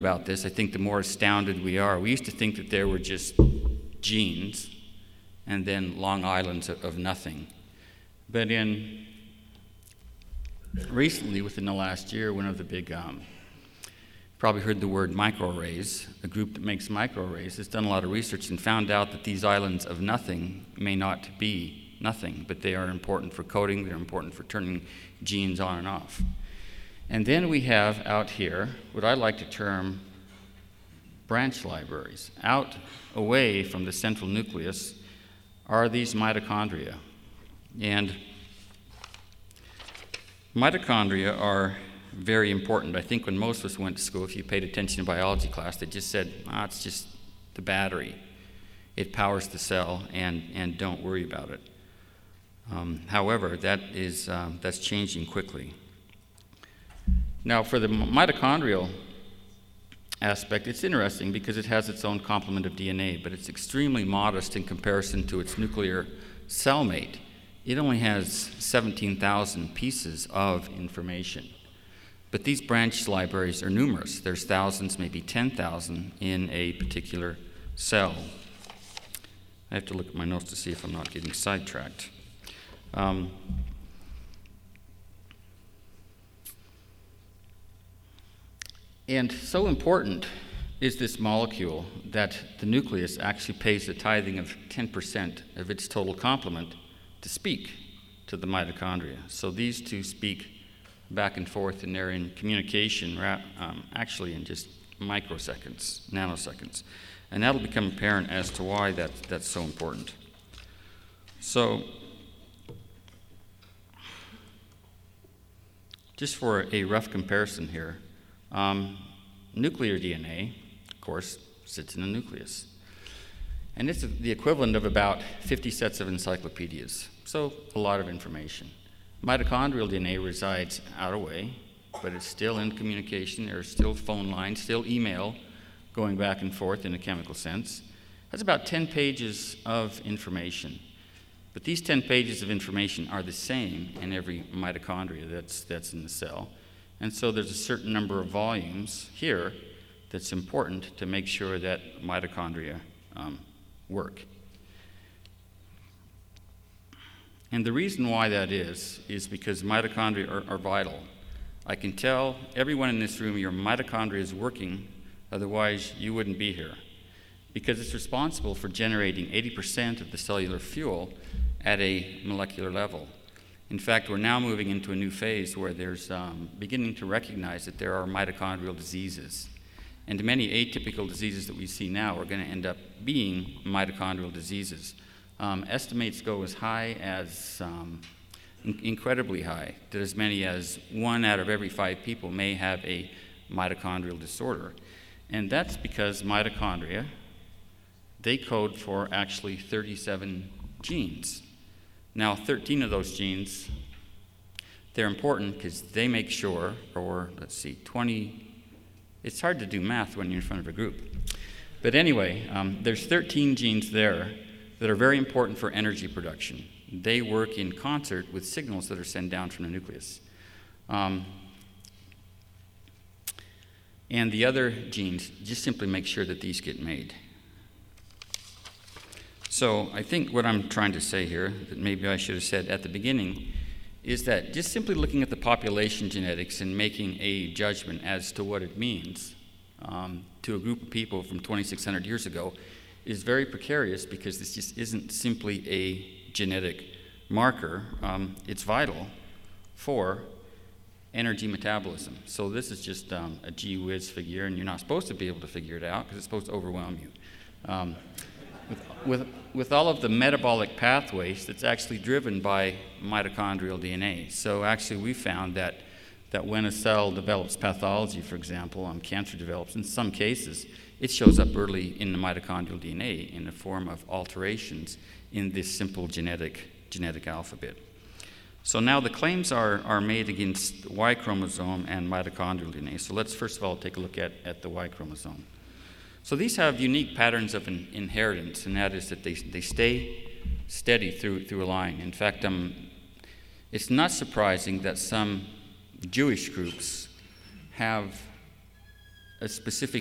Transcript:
about this, I think the more astounded we are. We used to think that there were just genes and then long islands of nothing. But recently, within the last year, one of the big, probably heard the word microarrays, a group that makes microarrays, has done a lot of research and found out that these islands of nothing may not be nothing, but they are important for coding, they're important for turning genes on and off. And then we have out here what I like to term branch libraries. Out away from the central nucleus are these mitochondria. And mitochondria are very important. I think when most of us went to school, if you paid attention to biology class, they just said, it's just the battery. It powers the cell, and don't worry about it. However, that's changing quickly. Now, for the mitochondrial aspect, it's interesting because it has its own complement of DNA, but it's extremely modest in comparison to its nuclear cellmate. It only has 17,000 pieces of information. But these branch libraries are numerous. There's thousands, maybe 10,000 in a particular cell. I have to look at my notes to see if I'm not getting sidetracked. And so important is this molecule that the nucleus actually pays a tithing of 10% of its total complement to speak to the mitochondria. So these two speak back and forth, and they're in communication actually in just microseconds, nanoseconds. And that'll become apparent as to why that's so important. So just for a rough comparison here, nuclear DNA, of course, sits in the nucleus. And it's the equivalent of about 50 sets of encyclopedias, so a lot of information. Mitochondrial DNA resides out away, but it's still in communication. There's still phone lines, still email going back and forth in a chemical sense. That's about 10 pages of information. But these 10 pages of information are the same in every mitochondria that's in the cell. And so there's a certain number of volumes here that's important to make sure that mitochondria work. And the reason why that is because mitochondria are vital. I can tell everyone in this room your mitochondria is working, otherwise you wouldn't be here. Because it's responsible for generating 80% of the cellular fuel at a molecular level. In fact, we're now moving into a new phase where there's beginning to recognize that there are mitochondrial diseases. And many atypical diseases that we see now are going to end up being mitochondrial diseases. Estimates go as high as, incredibly high, that as many as 1 out of every 5 people may have a mitochondrial disorder. And that's because mitochondria, they code for actually 37 genes. Now, 13 of those genes, they're important because they make sure, 20, it's hard to do math when you're in front of a group. But anyway, there's 13 genes there that are very important for energy production. They work in concert with signals that are sent down from the nucleus. And the other genes just simply make sure that these get made. So I think what I'm trying to say here, that maybe I should have said at the beginning, is that just simply looking at the population genetics and making a judgment as to what it means to a group of people from 2,600 years ago is very precarious, because this just isn't simply a genetic marker. It's vital for energy metabolism. So this is just a gee whiz figure, and you're not supposed to be able to figure it out because it's supposed to overwhelm you. With all of the metabolic pathways that's actually driven by mitochondrial DNA. So actually we found that when a cell develops pathology, for example, cancer develops, in some cases, it shows up early in the mitochondrial DNA in the form of alterations in this simple genetic alphabet. So now the claims are made against Y chromosome and mitochondrial DNA. So let's first of all take a look at the Y chromosome. So these have unique patterns of inheritance, and that is that they stay steady through a line. In fact, it's not surprising that some Jewish groups have a specific